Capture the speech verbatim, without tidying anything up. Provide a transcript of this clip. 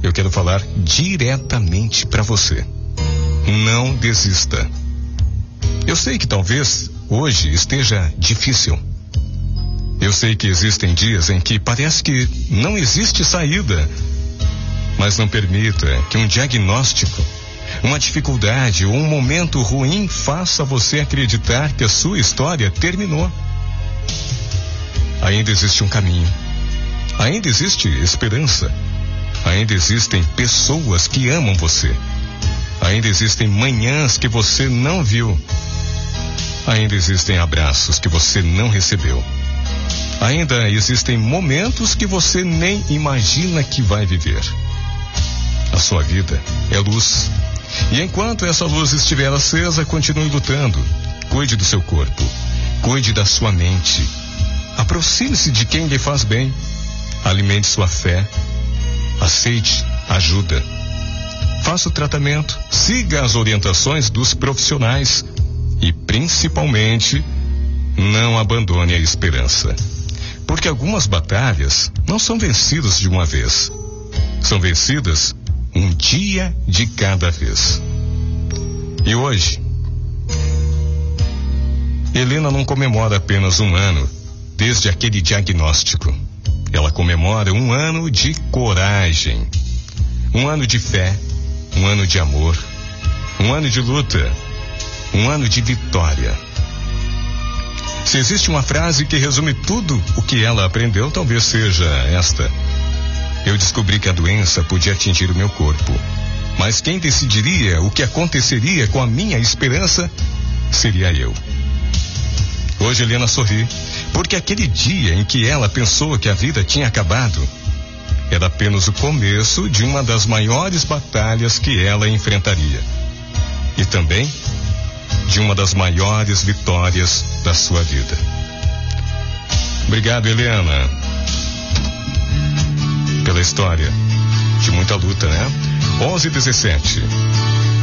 eu quero falar diretamente para você. Não desista. Eu sei que talvez hoje esteja difícil. Eu sei que existem dias em que parece que não existe saída. Mas não permita que um diagnóstico, uma dificuldade ou um momento ruim faça você acreditar que a sua história terminou. Ainda existe um caminho. Ainda existe esperança. Ainda existem pessoas que amam você. Ainda existem manhãs que você não viu. Ainda existem abraços que você não recebeu. Ainda existem momentos que você nem imagina que vai viver. A sua vida é luz. E enquanto essa luz estiver acesa, continue lutando. Cuide do seu corpo. Cuide da sua mente. Aproxime-se de quem lhe faz bem. Alimente sua fé. Aceite ajuda. Faça o tratamento. Siga as orientações dos profissionais. E, principalmente, não abandone a esperança. Porque algumas batalhas não são vencidas de uma vez. São vencidas um dia de cada vez. E hoje, Helena não comemora apenas um ano desde aquele diagnóstico. Ela comemora um ano de coragem, um ano de fé, um ano de amor, um ano de luta, um ano de vitória. Se existe uma frase que resume tudo o que ela aprendeu, talvez seja esta: eu descobri que a doença podia atingir o meu corpo, mas quem decidiria o que aconteceria com a minha esperança seria eu. Hoje Helena sorri, porque aquele dia em que ela pensou que a vida tinha acabado era apenas o começo de uma das maiores batalhas que ela enfrentaria. E também de uma das maiores vitórias da sua vida. Obrigado, Helena, pela história de muita luta, né? onze e dezessete.